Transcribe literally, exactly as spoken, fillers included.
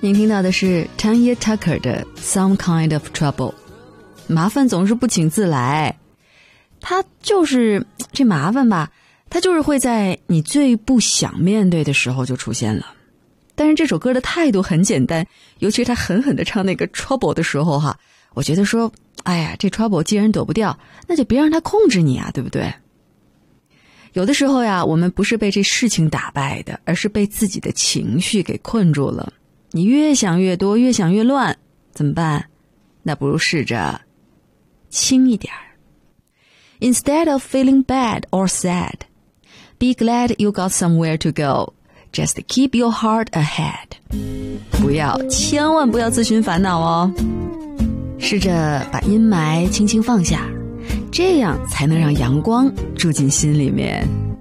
您听到的是 Tanya Tucker 的 Some Kind of Trouble。 麻烦总是不请自来，它就是这麻烦吧，它就是会在你最不想面对的时候就出现了。但是这首歌的态度很简单，尤其是他狠狠地唱那个 trouble 的时候哈，我觉得说，哎呀，这 trouble 既然躲不掉，那就别让它控制你啊，对不对？有的时候呀，我们不是被这事情打败的，而是被自己的情绪给困住了。你越想越多，越想越乱，怎么办？那不如试着轻一点。 Instead of feeling bad or sad, be glad you got somewhere to go. Just keep your heart ahead. 不要，千万不要自寻烦恼哦。试着把阴霾轻轻放下，这样才能让阳光住进心里面。